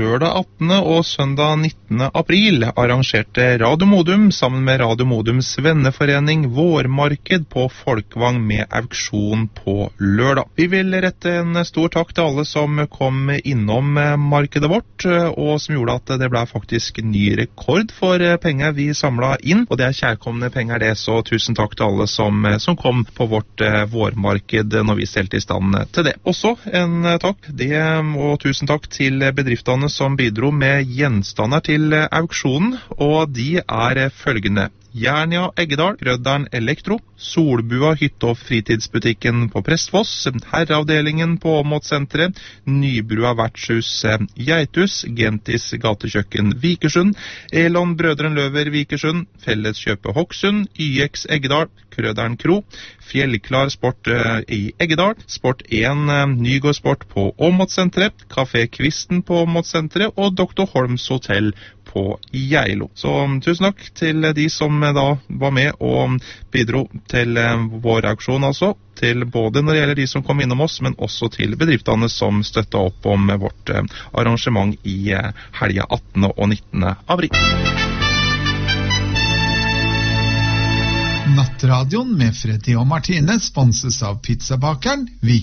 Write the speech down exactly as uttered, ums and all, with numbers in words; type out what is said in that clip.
lørdag attende og søndag nittende april arrangerte Radio Modum sammen med Radio Modums venneforening Vårmarked på Folkvang med auksjon på lørdag. Vi vil rette en stor takk til alle som kom innom markedet vårt, og som gjorde at det ble faktisk ny rekord for penger vi samlet inn, og det er kjærkomne penger det, så tusen takk til alle som, som kom på vårt eh, vårmarked når vi stelte i stand til det. Også en eh, takk, det, og tusen takk til bedriftene som bidro med gjenstander til eh, auksjonen, og de er eh, følgende: Jernia Eggedal, Grødderen Elektro, Solbua hytte- og fritidsbutikken på Prestfoss, herreavdelingen på Åmotsenteret, Nybrua vertshus Geitus, Gentis gatekjøkken Vikersund, Elon Brødren Løver Vikersund, Felleskjøpet Hokksund, Y X Eggedal, Krøderen Kro, Fjellklar Sport eh, i Eggedal, Sport én eh, Nygård Sport på Åmotsenteret, Café Kvisten på Åmotsenteret og doktor Holms Hotel på Geilo. Så tusen takk til de som eh, da var med og bidro til eh, vår auksjon, altså. Til både når det gjelder de som kom innom oss, men også til bedriftene som støttet opp om eh, vårt eh, arrangement i eh, helga attende og nittende april. Nattradioen med Freddy og Martine sponses av pizzabakeren Vik.